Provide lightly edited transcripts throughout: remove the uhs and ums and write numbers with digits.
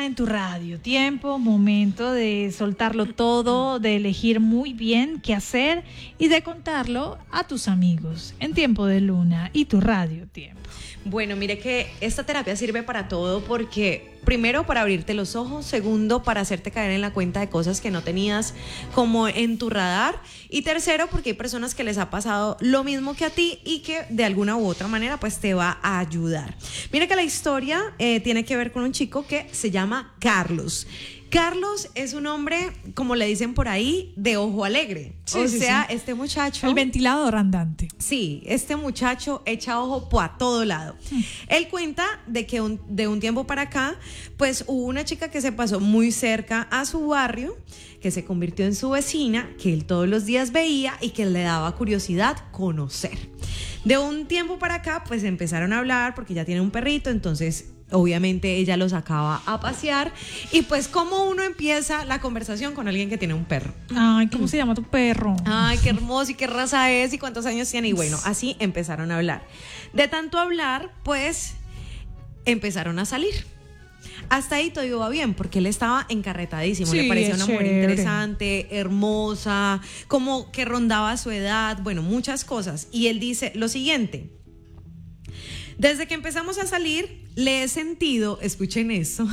Luna en tu radio. Tiempo, momento de soltarlo todo, de elegir muy bien qué hacer y de contarlo a tus amigos en Tiempo de Luna y tu radio Tiempo. Bueno, mire que esta terapia sirve para todo porque primero para abrirte los ojos, segundo para hacerte caer en la cuenta de cosas que no tenías como en tu radar y tercero porque hay personas que les ha pasado lo mismo que a ti y que de alguna u otra manera pues te va a ayudar. Mire que la historia tiene que ver con un chico que se llama Carlos. Carlos es un hombre, como le dicen por ahí, de ojo alegre. Sí, este muchacho... El ventilador andante. Sí, este muchacho echa ojo a todo lado. Él cuenta de que de un tiempo para acá, pues hubo una chica que se pasó muy cerca a su barrio, que se convirtió en su vecina, que él todos los días veía y que le daba curiosidad conocer. De un tiempo para acá, pues empezaron a hablar porque ya tiene un perrito, entonces... Obviamente ella lo sacaba a pasear y pues cómo uno empieza la conversación con alguien que tiene un perro. Ay, ¿cómo se llama tu perro? Ay, qué hermoso y qué raza es y cuántos años tiene. Y bueno, así empezaron a hablar. De tanto hablar, pues empezaron a salir. Hasta ahí todo iba bien porque él estaba encarretadísimo, sí, le parecía una mujer interesante, hermosa, como que rondaba su edad, bueno, muchas cosas. Y él dice lo siguiente: desde que empezamos a salir, le he sentido, escuchen eso,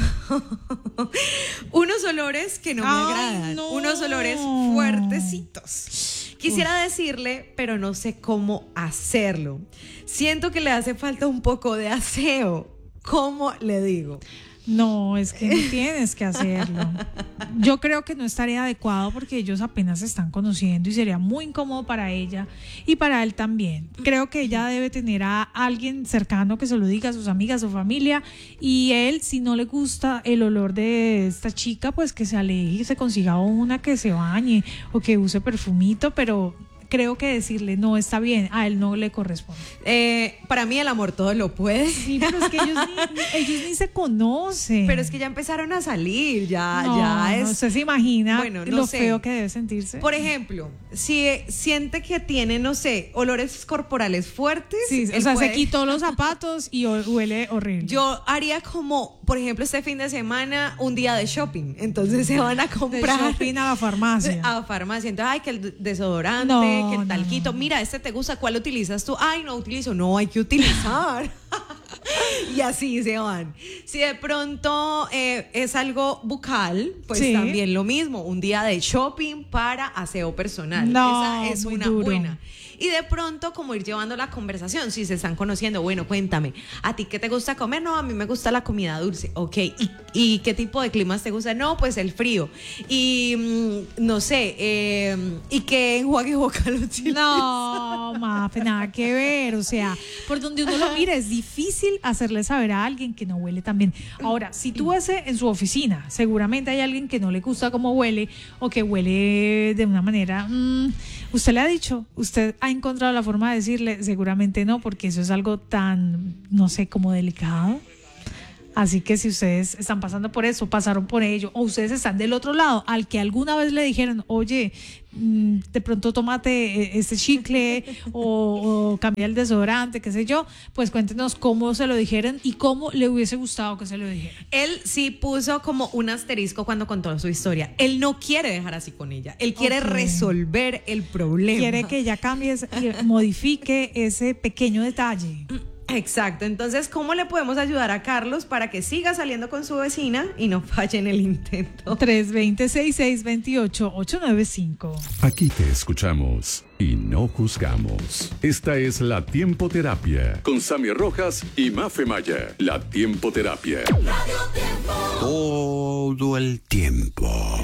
unos olores que no me agradan, unos olores fuertecitos. Quisiera decirle, pero no sé cómo hacerlo. Siento que le hace falta un poco de aseo. ¿Cómo le digo? No, es que no tienes que hacerlo. Yo creo que no estaría adecuado porque ellos apenas se están conociendo y sería muy incómodo para ella y para él también. Creo que ella debe tener a alguien cercano que se lo diga, a sus amigas, a su familia, y él, si no le gusta el olor de esta chica, pues que se aleje y se consiga una que se bañe o que use perfumito, pero... creo que decirle no está bien, a él no le corresponde. Para mí el amor todo lo puede. Sí, pero es que ellos ni se conocen. Pero es que ya empezaron a salir, ya es... No, usted se imagina bueno, no lo sé. Feo que debe sentirse. Por ejemplo, si siente que tiene, no sé, olores corporales fuertes. Sí, o sea, se quitó los zapatos y huele horrible. Yo haría como, por ejemplo, este fin de semana, un día de shopping. Entonces se van a comprar. De shopping a la farmacia. A farmacia. Entonces, ay, que el desodorante... No. que el talquito, mira, este te gusta, ¿cuál utilizas tú? Ay, no utilizo, no, hay que utilizar. Y así se van. Si de pronto es algo bucal, pues sí, también lo mismo, un día de shopping para aseo personal. No, esa es una duro. buena. Y de pronto como ir llevando la conversación, si se están conociendo, bueno, cuéntame, ¿a ti qué te gusta comer? No, a mí me gusta la comida dulce. Ok, ¿y qué tipo de climas te gusta? No, pues el frío. Y no sé, ¿y qué enjuague vocal utilizas? No, Mafe, nada que ver. O sea, por donde uno lo mire, es difícil hacerle saber a alguien que no huele tan bien. Ahora, si tú ves en su oficina, seguramente hay alguien que no le gusta cómo huele o que huele de una manera... ¿usted le ha dicho? ¿Usted ha encontrado la forma de decirle? Seguramente no, porque eso es algo tan, no sé, como delicado. Así que si ustedes están pasando por eso, pasaron por ello, o ustedes están del otro lado, al que alguna vez le dijeron, oye, de pronto tómate este chicle o cambia el desodorante, qué sé yo, pues cuéntenos cómo se lo dijeron y cómo le hubiese gustado que se lo dijeran. Él sí puso como un asterisco cuando contó su historia. Él no quiere dejar así con ella, él quiere resolver el problema. Quiere que ella cambie y modifique ese pequeño detalle. Exacto, entonces, ¿cómo le podemos ayudar a Carlos para que siga saliendo con su vecina y no falle en el intento? 320-6628-895. Aquí te escuchamos y no juzgamos. Esta es la Tiempo Terapia con Sammy Rojas y Mafe Maya. La Tiempo Terapia. Todo el tiempo.